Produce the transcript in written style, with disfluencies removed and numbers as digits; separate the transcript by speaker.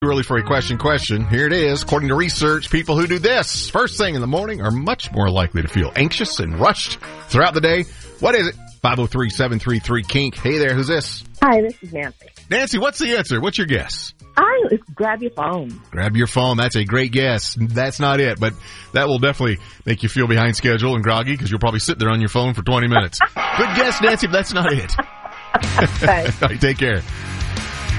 Speaker 1: Too early for a question. Here it is. According to research, people who do this first thing in the morning are much more likely to feel anxious and rushed throughout the day. What is it? 503-733-KINK. Hey there, who's this?
Speaker 2: Hi, this is Nancy.
Speaker 1: Nancy, what's the answer? What's your guess?
Speaker 2: Grab your phone.
Speaker 1: Grab your phone. That's a great guess. That's not it, but that will definitely make you feel behind schedule and groggy because you'll probably sit there on your phone for 20 minutes. Good guess, Nancy, but that's not it.
Speaker 2: Okay.
Speaker 1: All right, take care.